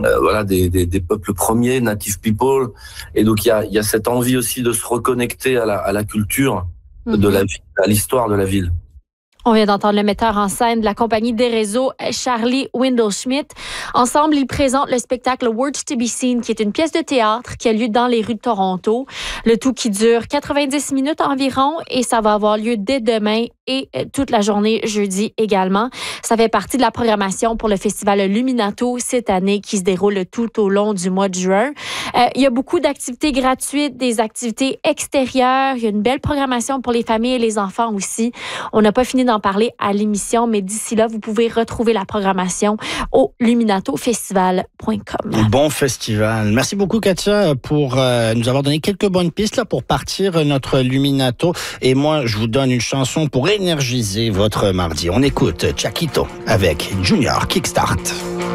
voilà, des peuples premiers, native people. Et donc, il y a cette envie aussi de se reconnecter à la culture de la ville, à l'histoire de la ville. On vient d'entendre le metteur en scène de la compagnie des réseaux, Charlie Windelschmidt. Ensemble, ils présentent le spectacle Words to be Seen, qui est une pièce de théâtre qui a lieu dans les rues de Toronto. Le tout qui dure 90 minutes environ et ça va avoir lieu dès demain et toute la journée jeudi également. Ça fait partie de la programmation pour le festival Luminato cette année qui se déroule tout au long du mois de juin. Il y a beaucoup d'activités gratuites, des activités extérieures. Il y a une belle programmation pour les familles et les enfants aussi. On n'a pas fini d'en parler à l'émission, mais d'ici là, vous pouvez retrouver la programmation au luminatofestival.com. Bon festival. Merci beaucoup, Katia, pour nous avoir donné quelques bonnes pistes là, pour partir notre Luminato. Et moi, je vous donne une chanson pour énergiser votre mardi. On écoute Chiquito avec Junior Kickstart.